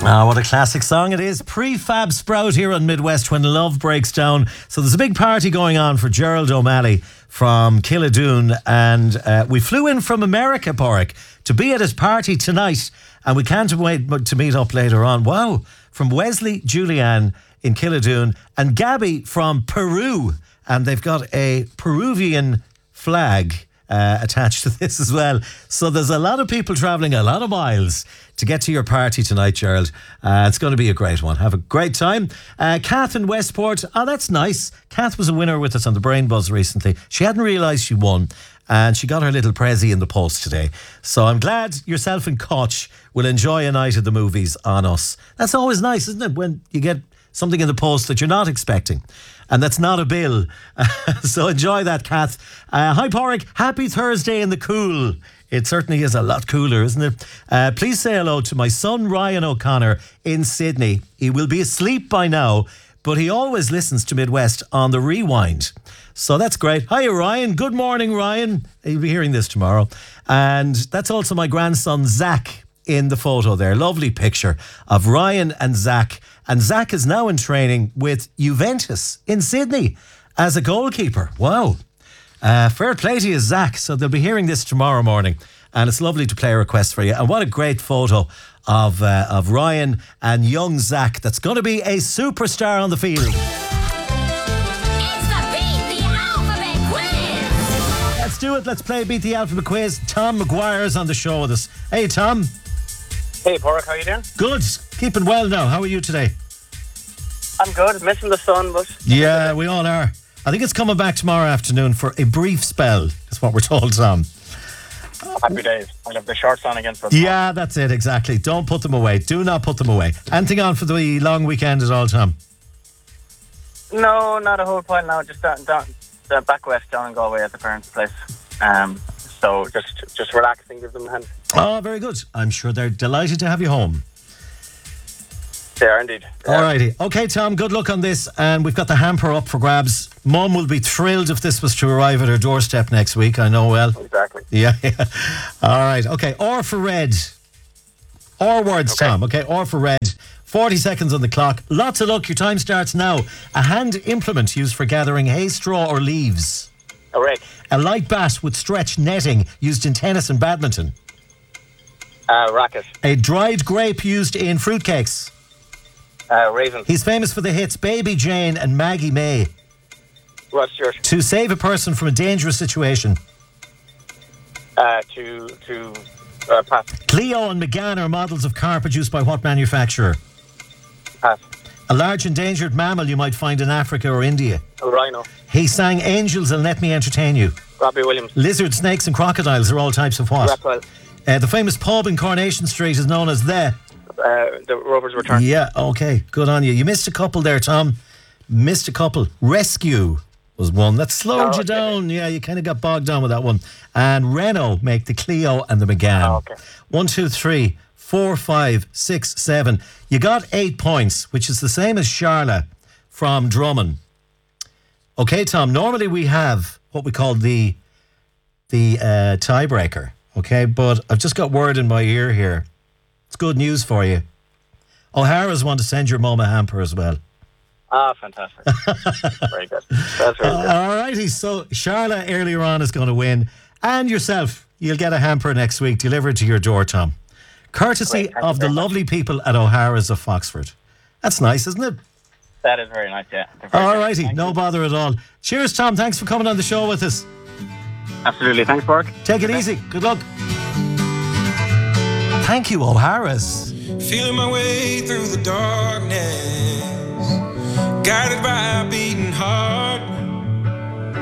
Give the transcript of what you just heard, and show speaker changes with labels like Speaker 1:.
Speaker 1: Ah, what a classic song it is. Prefab Sprout here on Midwest when love breaks down. So there's a big party going on for Gerald O'Malley from Killadoon, and we flew in from America, Porrick, to be at his party tonight, and we can't wait to meet up later on. Wow, from Wesley Julian in Killadoon and Gabby from Peru, and they've got a Peruvian flag attached to this as well. So there's a lot of people travelling a lot of miles to get to your party tonight, Gerald. It's going to be a great one. Have a great time. Kath in Westport. Oh, that's nice. Kath was a winner with us on the Brain Buzz recently. She hadn't realised she won, and she got her little prezi in the post today. So I'm glad yourself and Koch will enjoy a night at the movies on us. That's always nice, isn't it, when you get something in the post that you're not expecting, and that's not a bill. So enjoy that, Kath. Hi, Porrick. Happy Thursday in the cool. It certainly is a lot cooler, isn't it? Please say hello to my son, Ryan O'Connor, in Sydney. He will be asleep by now, but he always listens to Midwest on the rewind. So that's great. Hi, Ryan. Good morning, Ryan. You'll be hearing this tomorrow. And that's also my grandson, Zach, in the photo there. Lovely picture of Ryan and Zach. And Zach is now in training with Juventus in Sydney as a goalkeeper. Wow. Fair play to you, Zach. So they'll be hearing this tomorrow morning. And it's lovely to play a request for you. And what a great photo of Ryan and young Zach. That's going to be a superstar on the field.
Speaker 2: It's the Beat the Alphabet Quiz.
Speaker 1: Let's do it. Let's play Beat the Alphabet Quiz. Tom McGuire's on the show with us. Hey, Tom.
Speaker 3: Hey, Porrick, how you doing?
Speaker 1: Good. Keeping well now. How are you today?
Speaker 3: I'm good. Missing the sun, but...
Speaker 1: Yeah, we all are. I think it's coming back tomorrow afternoon for a brief spell. That's what we're told, Tom.
Speaker 3: Happy days. I'll have the shorts on again for
Speaker 1: Yeah, that's it, exactly. Don't put them away. Do not put them away. Anything on for the long weekend at all, Tom?
Speaker 3: No, not a whole pile now. Just down back west, down in Galway at the parents' place. So just relaxing, give them a hand.
Speaker 1: Oh, very good. I'm sure they're delighted to have you home.
Speaker 3: They are indeed.
Speaker 1: Alrighty. Okay, Tom, good luck on this. And we've got the hamper up for grabs. Mum will be thrilled if this was to arrive at her doorstep next week. I know well.
Speaker 3: Exactly.
Speaker 1: Yeah. All right. Okay. Or for red. Or words, okay. Tom. Okay. Or for red. 40 seconds on the clock. Lots of luck. Your time starts now. A hand implement used for gathering hay, straw or leaves.
Speaker 3: A rake.
Speaker 1: A light bat with stretched netting used in tennis and badminton.
Speaker 3: Racket.
Speaker 1: A dried grape used in fruitcakes.
Speaker 3: Raisin.
Speaker 1: He's famous for the hits Baby Jane and Maggie May.
Speaker 3: Rod Stewart.
Speaker 1: To save a person from a dangerous situation.
Speaker 3: Pass.
Speaker 1: Clio and Megane are models of car produced by what manufacturer?
Speaker 3: Pass.
Speaker 1: A large endangered mammal you might find in Africa or India.
Speaker 3: A rhino.
Speaker 1: He sang Angels and Let Me Entertain You.
Speaker 3: Robbie Williams.
Speaker 1: Lizards, snakes and crocodiles are all types of what?
Speaker 3: Reptile.
Speaker 1: The famous pub in Coronation Street is known as the
Speaker 3: Rover's Return.
Speaker 1: Yeah, okay, good on you. You missed a couple there, Tom. Missed a couple. Rescue was one that slowed you down. Yeah, you kind of got bogged down with that one. And Renault make the Clio and the Megane.
Speaker 3: Okay.
Speaker 1: 1, 2, 3, 4, 5, 6, 7. You got 8 points, which is the same as Charla from Drummond. Okay, Tom. Normally we have what we call the tiebreaker. Okay, but I've just got word in my ear here. It's good news for you. O'Hara's want to send your mum a hamper as well.
Speaker 3: Ah, fantastic. Very good. That's very good.
Speaker 1: All righty. So Charla earlier on is going to win. And yourself, you'll get a hamper next week delivered to your door, Tom. Courtesy of the lovely people at O'Hara's of Foxford. That's nice, isn't it?
Speaker 3: That is very nice, yeah.
Speaker 1: All righty. No bother at all. Cheers, Tom. Thanks for coming on the show with us.
Speaker 3: Absolutely. Thanks, Porrick.
Speaker 1: Take it easy. Good luck. Thank you, O'Hara's.
Speaker 4: Feeling my way through the darkness, guided by